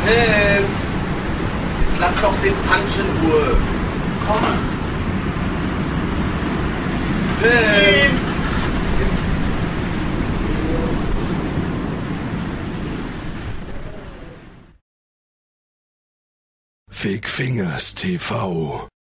Hilf! Jetzt lass doch den Punch in Ruhe. Komm. Hilf! Fick Fingers TV